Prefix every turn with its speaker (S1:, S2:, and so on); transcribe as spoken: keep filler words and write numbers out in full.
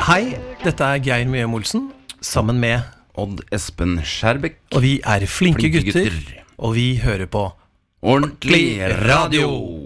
S1: Hei, dette er Geir Mjøm Olsen, sammen med
S2: Odd Espen Skjærbekk.
S1: Og vi er flinke,
S2: Flinke
S1: gutter,
S2: gutter.
S1: og vi hører på
S2: Ordentlig radio!